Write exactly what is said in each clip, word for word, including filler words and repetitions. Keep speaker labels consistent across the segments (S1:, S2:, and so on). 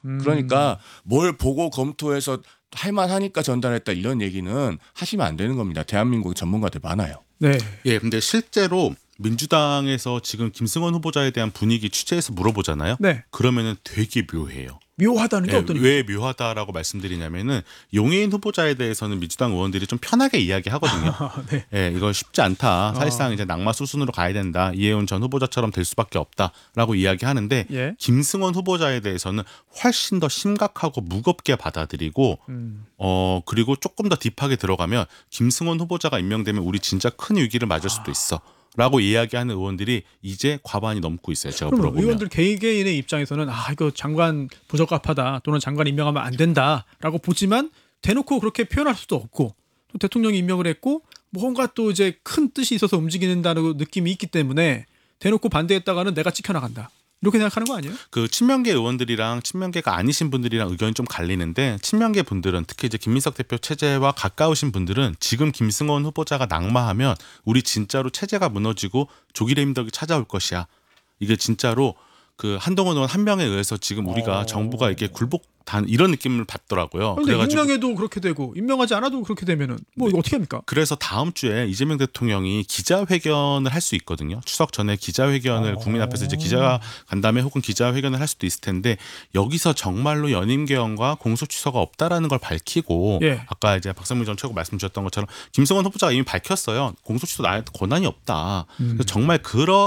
S1: 음.
S2: 그러니까 뭘 보고 검토해서 할만하니까 전달했다 이런 얘기는 하시면 안 되는 겁니다. 대한민국 전문가들 많아요.
S1: 네.
S3: 예, 근데 실제로 민주당에서 지금 김승원 후보자에 대한 분위기 취재해서 물어보잖아요.
S1: 네.
S3: 그러면은 되게 묘해요.
S1: 묘하다는 게
S3: 예,
S1: 어떤
S3: 왜 묘하다라고 말씀드리냐면은 용해인 후보자에 대해서는 민주당 의원들이 좀 편하게 이야기하거든요.
S1: 네.
S3: 예, 이거 쉽지 않다. 사실상
S1: 어.
S3: 이제 낙마 수순으로 가야 된다. 이해운 전 후보자처럼 될 수밖에 없다라고 이야기하는데
S1: 예.
S3: 김승원 후보자에 대해서는 훨씬 더 심각하고 무겁게 받아들이고
S1: 음.
S3: 어 그리고 조금 더 딥하게 들어가면 김승원 후보자가 임명되면 우리 진짜 큰 위기를 맞을 수도 있어. 라고 이야기하는 의원들이 이제 과반이 넘고 있어요. 제가
S1: 그럼
S3: 물어보면.
S1: 의원들 개개인의 입장에서는 아 이거 장관 부적합하다 또는 장관 임명하면 안 된다라고 보지만 대놓고 그렇게 표현할 수도 없고 또 대통령이 임명을 했고 뭔가 또 이제 큰 뜻이 있어서 움직이는다는 느낌이 있기 때문에 대놓고 반대했다가는 내가 찍혀나간다. 이렇게 생각하는 거 아니에요?
S3: 그 친명계 의원들이랑 친명계가 아니신 분들이랑 의견이 좀 갈리는데 친명계 분들은 특히 이제 김민석 대표 체제와 가까우신 분들은 지금 김승원 후보자가 낙마하면 우리 진짜로 체제가 무너지고 조기 레임덕이 찾아올 것이야. 이게 진짜로 그 한동훈 의원 한 명에 의해서 지금 우리가
S1: 어...
S3: 정부가 이게 굴복 단 이런 느낌을 받더라고요.
S1: 근데 임명해도 그렇게 되고 임명하지 않아도 그렇게 되면은 뭐 이거 어떻게 합니까?
S3: 그래서 다음 주에 이재명 대통령이 기자회견을 할 수 있거든요. 추석 전에 기자회견을
S1: 어...
S3: 국민 앞에서 이제 기자 간담회 혹은 기자회견을 할 수도 있을 텐데 여기서 정말로 연임 개헌과 공소 취소가 없다라는 걸 밝히고
S1: 예.
S3: 아까 이제 박상민 전 최고 말씀 주셨던 것처럼 김승원 후보자가 이미 밝혔어요. 공소 취소 나한테 권한이 없다.
S1: 음.
S3: 그래서 정말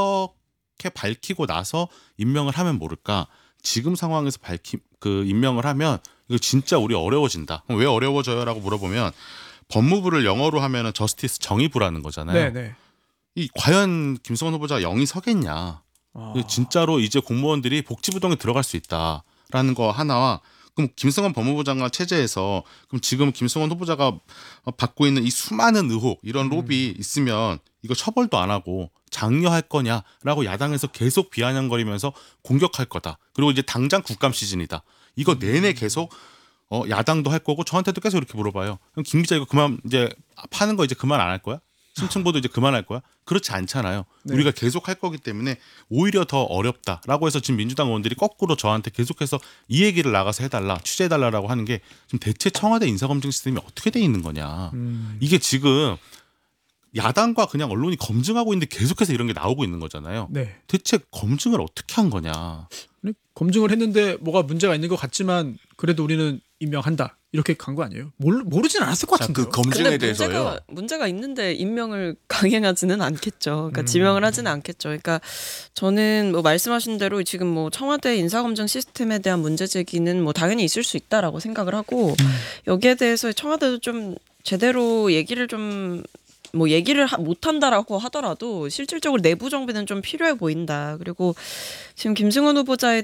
S3: 그렇게 밝히고 나서 임명을 하면 모를까. 지금 상황에서 밝히 그 임명을 하면 이거 진짜 우리 어려워진다. 왜 어려워져요라고 물어보면 법무부를 영어로 하면은 저스티스 정의부라는 거잖아요.
S1: 네네.
S3: 이 과연 김승원 후보자가 영이 서겠냐?
S1: 아...
S3: 진짜로 이제 공무원들이 복지부동에 들어갈 수 있다라는 거 하나와 그럼 김승원 법무부 장관 체제에서 그럼 지금 김승원 후보자가 받고 있는 이 수많은 의혹 이런 로비 음. 있으면 이거 처벌도 안 하고 장려할 거냐라고 야당에서 계속 비아냥거리면서 공격할 거다. 그리고 이제 당장 국감 시즌이다. 이거 내내 계속 어, 야당도 할 거고 저한테도 계속 이렇게 물어봐요. 그럼 김 기자 이거 그만 이제 파는 거 이제 그만 안 할 거야? 심층보도 이제 그만할 거야? 그렇지 않잖아요. 네. 우리가 계속 할 거기 때문에 오히려 더 어렵다라고 해서 지금 민주당 의원들이 거꾸로 저한테 계속해서 이 얘기를 나가서 해달라, 취재해달라고 하는 게 지금 대체 청와대 인사검증 시스템이 어떻게 돼 있는 거냐. 음. 이게 지금 야당과 그냥 언론이 검증하고 있는데 계속해서 이런 게 나오고 있는 거잖아요.
S1: 네.
S3: 대체 검증을 어떻게 한 거냐.
S1: 검증을 했는데 뭐가 문제가 있는 것 같지만 그래도 우리는 임명한다. 이렇게 간 거 아니에요? 모르, 모르진 않았을 것 같은데요.
S2: 그 검증에 대해서요.
S4: 문제가, 문제가 있는데 임명을 강행하지는 않겠죠. 그러니까 음. 지명을 하지는 않겠죠. 그러니까 저는 뭐 말씀하신 대로 지금 뭐 청와대 인사검증 시스템에 대한 문제 제기는 뭐 당연히 있을 수 있다라고 생각을 하고 음. 여기에 대해서 청와대도 좀 제대로 얘기를 좀 뭐 얘기를 못한다라고 하더라도 실질적으로 내부 정비는 좀 필요해 보인다. 그리고 지금 김승원 후보자에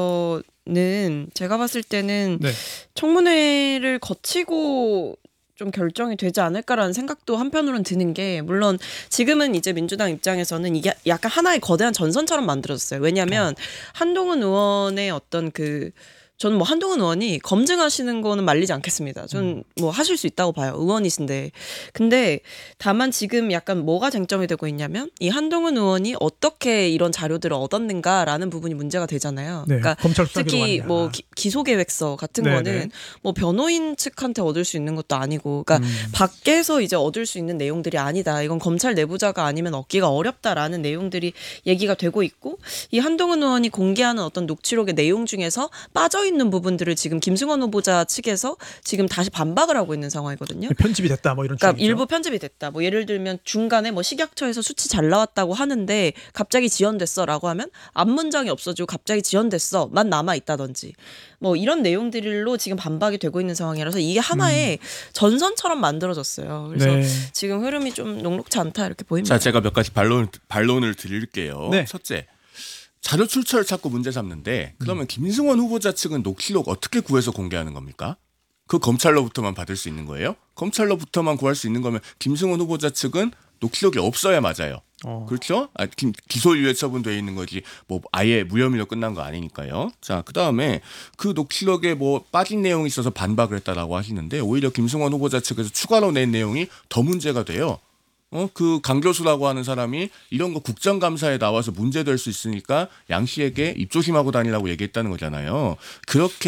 S4: 대해서는 제가 봤을 때는 네. 청문회를 거치고 좀 결정이 되지 않을까라는 생각도 한편으로는 드는 게 물론 지금은 이제 민주당 입장에서는 이게 약간 하나의 거대한 전선처럼 만들어졌어요. 왜냐하면 어. 한동훈 의원의 어떤 그 저는 뭐 한동훈 의원이 검증하시는 거는 말리지 않겠습니다. 저는 뭐 하실 수 있다고 봐요. 의원이신데. 근데 다만 지금 약간 뭐가 쟁점이 되고 있냐면 이 한동훈 의원이 어떻게 이런 자료들을 얻었는가라는 부분이 문제가 되잖아요.
S1: 네,
S4: 그러니까 특히 뭐 기, 기소계획서 같은 네네. 거는 뭐 변호인 측한테 얻을 수 있는 것도 아니고 그러니까 음. 밖에서 이제 얻을 수 있는 내용들이 아니다. 이건 검찰 내부자가 아니면 얻기가 어렵다라는 내용들이 얘기가 되고 있고 이 한동훈 의원이 공개하는 어떤 녹취록의 내용 중에서 빠져 있는 부분들을 지금 김승원 후보자 측에서 지금 다시 반박을 하고 있는 상황이거든요.
S1: 편집이 됐다 뭐 이런
S4: 그러니까 일부 편집이 됐다. 뭐 예를 들면 중간에 뭐 식약처에서 수치 잘 나왔다고 하는데 갑자기 지연됐어라고 하면 앞 문장이 없어지고 갑자기 지연됐어만 남아 있다든지 뭐 이런 내용들로 지금 반박이 되고 있는 상황이라서 이게 하나의 음. 전선처럼 만들어졌어요. 그래서 네. 지금 흐름이 좀 녹록지 않다 이렇게 보입니다.
S2: 자, 제가 몇 가지 반론 반론을 드릴게요.
S1: 네.
S2: 첫째. 자료 출처를 찾고 문제 삼는데 그러면 음. 김승원 후보자 측은 녹취록 어떻게 구해서 공개하는 겁니까? 그 검찰로부터만 받을 수 있는 거예요? 검찰로부터만 구할 수 있는 거면 김승원 후보자 측은 녹취록이 없어야 맞아요. 어. 그렇죠? 아, 기소유예 처분돼 있는 거지 뭐 아예 무혐의로 끝난 거 아니니까요. 자, 그다음에 그 녹취록에 뭐 빠진 내용이 있어서 반박을 했다라고 하시는데 오히려 김승원 후보자 측에서 추가로 낸 내용이 더 문제가 돼요. 어, 그 강 교수라고 하는 사람이 이런 거 국정감사에 나와서 문제될 수 있으니까 양 씨에게 입조심하고 다니라고 얘기했다는 거잖아요. 그렇게